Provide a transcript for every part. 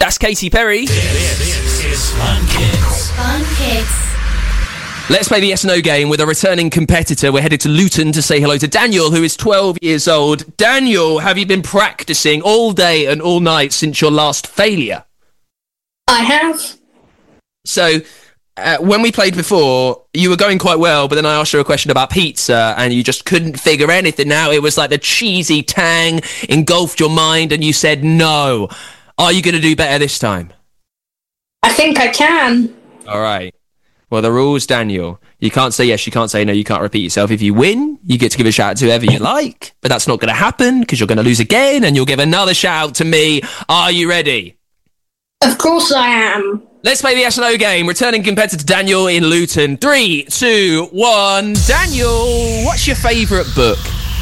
That's Katy Perry. This is Fun Kids. Fun Kids. Let's play the yes no game with a returning competitor. We're headed to Luton to say hello to Daniel, who is 12 years old. Daniel, have you been practicing all day and all night since your last failure? I have. So, when we played before, you were going quite well, but then I asked you a question about pizza, and you just couldn't figure anything out. It was like the cheesy tang engulfed your mind, and you said no. Are you going to do better this time? I think I can. All right. Well, the rules, Daniel. You can't say yes, you can't say no, you can't repeat yourself. If you win, you get to give a shout out to whoever you like, but that's not going to happen because you're going to lose again, and you'll give another shout out to me. Are you ready? Of course I am. Let's play the yes or no game. Returning competitor Daniel in Luton. 3, 2, 1. Daniel, what's your favourite book?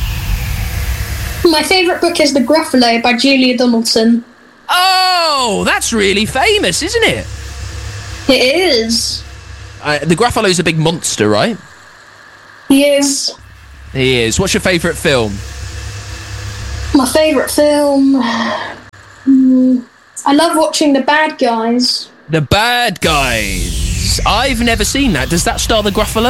My favourite book is The Gruffalo by Julia Donaldson. Oh, that's really famous, isn't it? It is. The Gruffalo's a big monster, right? He is. He is. What's your favourite film? My favourite film... I love watching The Bad Guys. The Bad Guys. I've never seen that. Does that star the Gruffalo?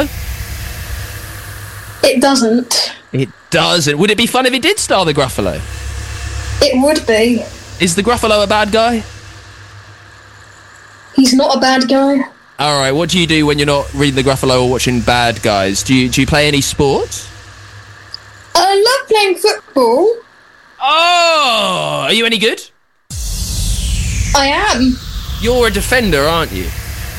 It doesn't. It doesn't. Would it be fun if it did star the Gruffalo? It would be. Is the Gruffalo a bad guy? He's not a bad guy. All right, what do you do when you're not reading the Gruffalo or watching Bad Guys? Do you play any sports? I love playing football. Oh, are you any good? I am. You're a defender, aren't you?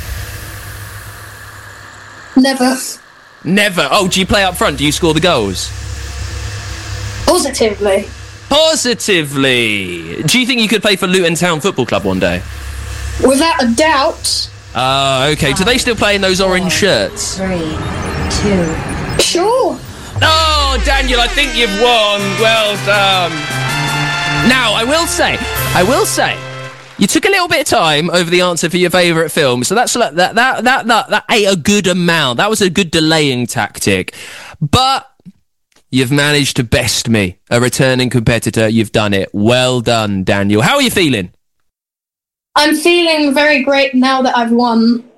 Never. Never. Oh, do you play up front? Do you score the goals? Positively. Positively. Do you think you could play for Luton Town Football Club one day? Without a doubt. Okay. Do they still play in those orange shirts? 3, 2. Sure. Oh, Daniel, I think you've won. Well done. Now, I will say, you took a little bit of time over the answer for your favourite film, so that's like that ate a good amount. That was a good delaying tactic, but you've managed to best me, a returning competitor. You've done it. Well done, Daniel. How are you feeling? I'm feeling very great now that I've won.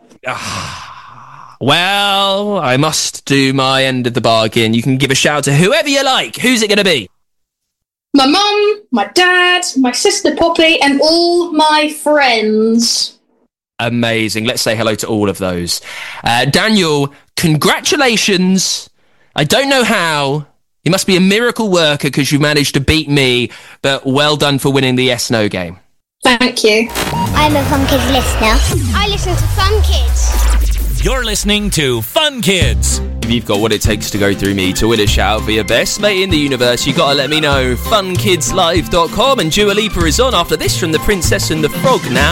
Well, I must do my end of the bargain. You can give a shout to whoever you like. Who's it going to be? My mum, my dad, my sister Poppy, and all my friends. Amazing. Let's say hello to all of those. Daniel, congratulations. I don't know how. You must be a miracle worker because you managed to beat me, but well done for winning the yes-no game. Thank you. I'm a Fun Kids listener. I listen to Fun Kids. You're listening to Fun Kids. If you've got what it takes to go through me to win a shout for your best mate in the universe, you gotta let me know. funkidslive.com, and Dua Lipa is on after this from The Princess and the Frog now.